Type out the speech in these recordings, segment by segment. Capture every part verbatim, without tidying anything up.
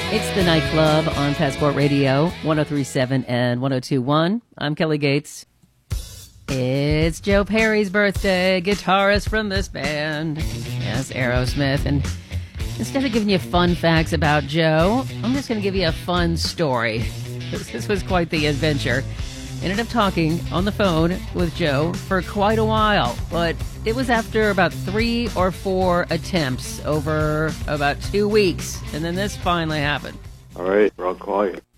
It's the Nightclub on Passport Radio, one oh three point seven and one oh two point one. I'm Kelly Gates. It's Joe Perry's birthday, guitarist from this band. Yes, Aerosmith. And instead of giving you fun facts about Joe, I'm just going to give you a fun story. This was quite the adventure. Ended up talking on the phone with Joe for quite a while, but it was after about three or four attempts over about two weeks, and then this finally happened. All right, I'll call you.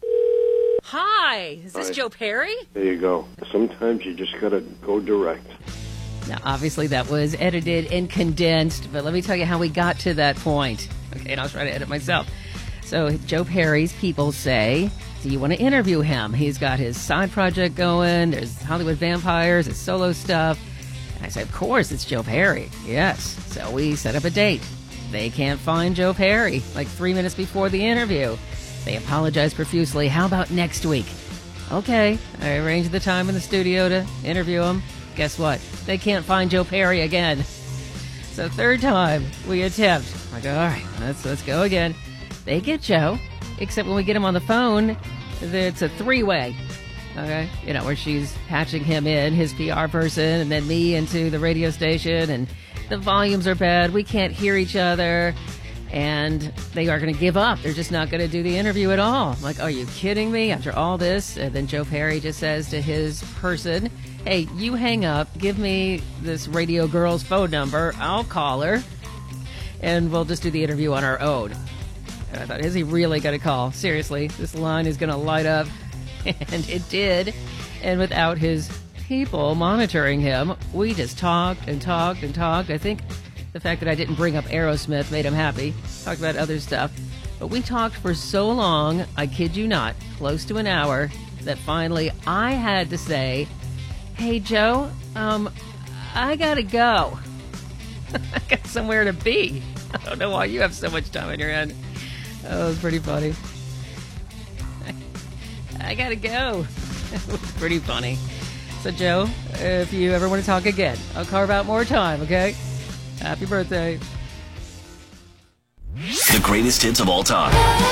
Hi, is this Hi. Joe Perry? There you go. Sometimes you just gotta go direct. Now, obviously that was edited and condensed, but let me tell you how we got to that point. Okay, and I'll try to edit myself. So Joe Perry's people say, do you want to interview him? He's got his side project going. There's Hollywood Vampires, his solo stuff. And I said, of course, it's Joe Perry. Yes. So we set up a date. They can't find Joe Perry like three minutes before the interview. They apologize profusely. How about next week? Okay. I arranged the time in the studio to interview him. Guess what? They can't find Joe Perry again. So third time we attempt. I go, all right, let's, let's go again. They get Joe. Except when we get him on the phone, it's a three-way, okay? You know, where she's patching him in, his P R person, and then me into the radio station, and the volumes are bad. We can't hear each other, and they are going to give up. They're just not going to do the interview at all. I'm like, are you kidding me? After all this? And then Joe Perry just says to his person, hey, you hang up. Give me this radio girl's phone number. I'll call her, and we'll just do the interview on our own. And I thought, is he really going to call? Seriously, this line is going to light up. And it did. And without his people monitoring him, we just talked and talked and talked. I think the fact that I didn't bring up Aerosmith made him happy. Talked about other stuff. But we talked for so long, I kid you not, close to an hour, that finally I had to say, hey, Joe, um, I got to go. I got somewhere to be. I don't know why you have so much time on your hands. Oh, it was pretty funny. I gotta go. It was pretty funny. So, Joe, if you ever want to talk again, I'll carve out more time, okay? Happy birthday. The greatest hits of all time.